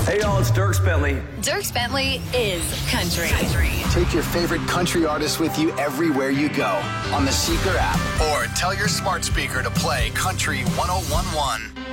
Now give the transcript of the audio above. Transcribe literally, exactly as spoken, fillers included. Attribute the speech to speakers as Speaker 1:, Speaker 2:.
Speaker 1: Hey, y'all, it's Dierks Bentley.
Speaker 2: Dierks Bentley is country. country.
Speaker 3: Take your favorite country artist with you everywhere you go on the Seeker app, or tell your smart speaker to play Country one oh one one.